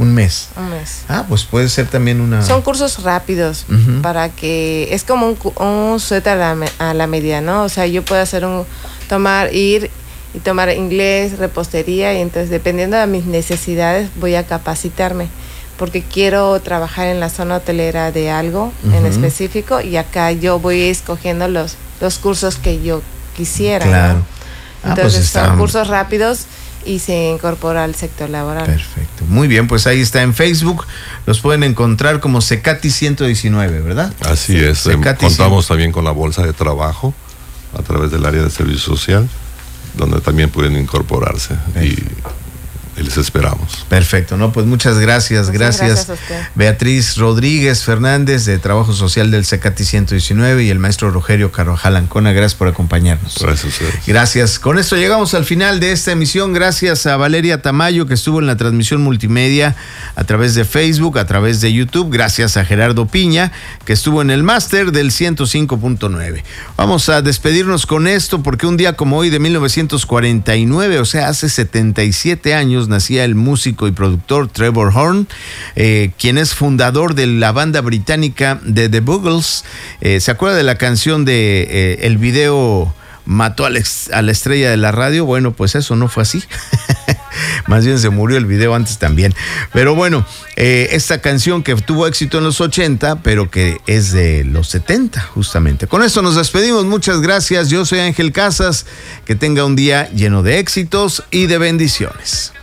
Un mes. Un mes. Pues puede ser también una... Son cursos rápidos para que... Es como un suéter a la medida, ¿no? O sea, yo puedo hacer ir y tomar inglés, repostería, y entonces dependiendo de mis necesidades voy a capacitarme, porque quiero trabajar en la zona hotelera de algo en específico, y acá yo voy escogiendo los cursos que yo quisiera. Claro. ¿No? Entonces son cursos rápidos y se incorpora al sector laboral. Perfecto. Muy bien, pues ahí está en Facebook. Los pueden encontrar como Cecati 119, ¿verdad? Así es. Contamos también con la bolsa de trabajo a través del área de servicio social, donde también pueden incorporarse. Y les esperamos. Perfecto, ¿no? Pues muchas gracias. Gracias a usted. Beatriz Rodríguez Fernández, de Trabajo Social del Cecati 119, y el maestro Rogelio Carvajal Ancona. Gracias por acompañarnos. Gracias a ustedes. Gracias. Con esto llegamos al final de esta emisión. Gracias a Valeria Tamayo, que estuvo en la transmisión multimedia a través de Facebook, a través de YouTube. Gracias a Gerardo Piña, que estuvo en el máster del 105.9. Vamos a despedirnos con esto, porque un día como hoy de 1949, o sea, hace 77 años, nacía el músico y productor Trevor Horn, quien es fundador de la banda británica de The Buggles. ¿Se acuerda de la canción de el video mató a la estrella de la radio? Bueno, pues eso no fue así. Más bien se murió el video antes también. Pero bueno, esta canción que tuvo éxito en los 80, pero que es de los 70 justamente. Con esto nos despedimos. Muchas gracias. Yo soy Ángel Casas. Que tenga un día lleno de éxitos y de bendiciones.